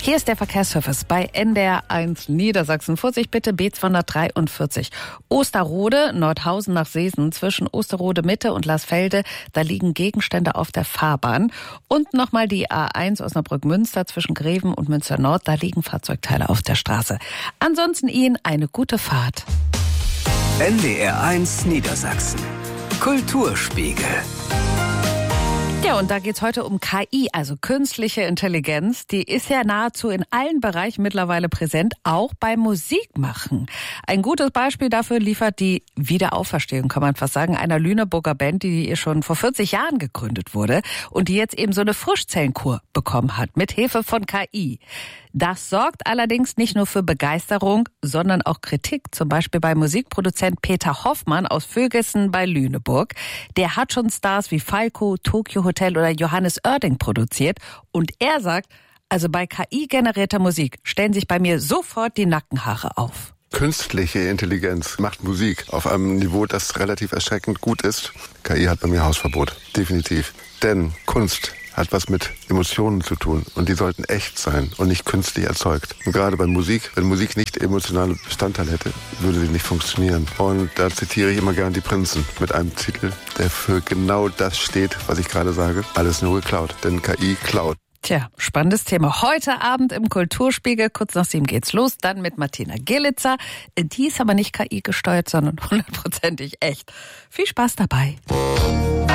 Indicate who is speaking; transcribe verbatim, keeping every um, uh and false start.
Speaker 1: Hier ist der Verkehrsservice bei N D R eins Niedersachsen. Vorsicht bitte, B zweihundertdreiundvierzig. Osterrode, Nordhausen nach Seesen, zwischen Osterrode Mitte und Lasfelde, da liegen Gegenstände auf der Fahrbahn. Und nochmal die A eins Osnabrück-Münster zwischen Greven und Münster Nord, da liegen Fahrzeugteile auf der Straße. Ansonsten Ihnen eine gute Fahrt.
Speaker 2: N D R eins Niedersachsen. Kulturspiegel.
Speaker 1: Ja, und da geht's heute um K I, also künstliche Intelligenz. Die ist ja nahezu in allen Bereichen mittlerweile präsent, auch beim Musikmachen. Ein gutes Beispiel dafür liefert die Wiederauferstehung, kann man fast sagen, einer Lüneburger Band, die schon vor vierzig Jahren gegründet wurde und die jetzt eben so eine Frischzellenkur bekommen hat, mit Hilfe von K I. Das sorgt allerdings nicht nur für Begeisterung, sondern auch Kritik, zum Beispiel bei Musikproduzent Peter Hoffmann aus Vögessen bei Lüneburg. Der hat schon Stars wie Falco, Tokyo Hotel oder Johannes Oerding produziert und er sagt, also bei K I-generierter Musik stellen sich bei mir sofort die Nackenhaare auf.
Speaker 3: Künstliche Intelligenz macht Musik auf einem Niveau, das relativ erschreckend gut ist. K I hat bei mir Hausverbot, definitiv. Denn Kunst hat was mit Emotionen zu tun und die sollten echt sein und nicht künstlich erzeugt. Und gerade bei Musik, wenn Musik nicht emotionale Bestandteile hätte, würde sie nicht funktionieren. Und da zitiere ich immer gern die Prinzen mit einem Titel, der für genau das steht, was ich gerade sage. Alles nur geklaut, denn K I klaut.
Speaker 1: Tja, spannendes Thema. Heute Abend im Kulturspiegel, kurz nach sieben geht's los, dann mit Martina Gillitzer. Die ist aber nicht K I gesteuert, sondern hundertprozentig echt. Viel Spaß dabei.